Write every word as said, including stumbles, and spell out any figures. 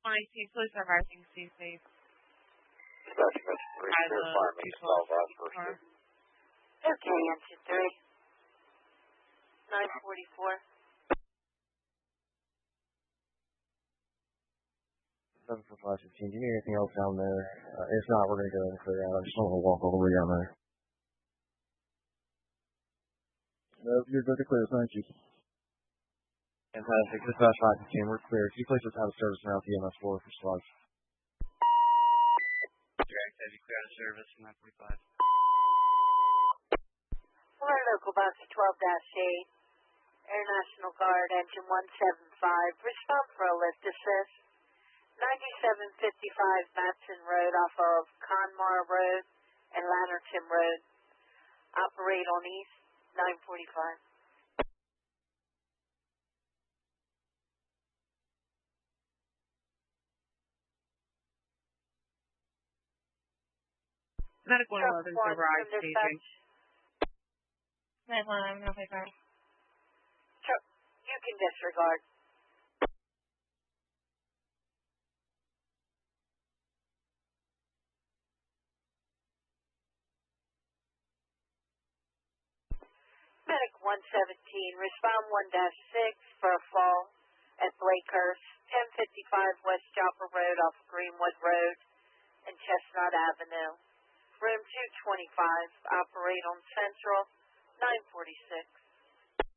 twenty-two, please have rising C safe. Dispatch mission three, clear fire maintenance, all last first shift. Okay, engine three. nine forty-four. seven four five fifteen. Do you need anything else down there? Uh, if not, we're going to go ahead and clear out. I just don't want to walk all the way down there. No, you're good to clear. Thank you. Fantastic. Dispatch five fifteen, we're clear. Can you place us out of service now at the M S four for slots? Direct, have you clear out of service from nine forty-five? Florida Local Box twelve dash eight. Air National Guard, engine one seven five. Respond for a lift assist. ninety-seven fifty-five Matson Road off of Conmar Road and Lannerton Road. Operate on East nine forty-five. Medic one eleven to arrive staging. nine one eleven, no paper. Sure, you can disregard. Medic one seventeen, respond one dash six for a fall at Blakehurst, ten fifty-five West Joppa Road off Greenwood Road and Chestnut Avenue. Room two twenty-five, operate on Central, nine forty-six.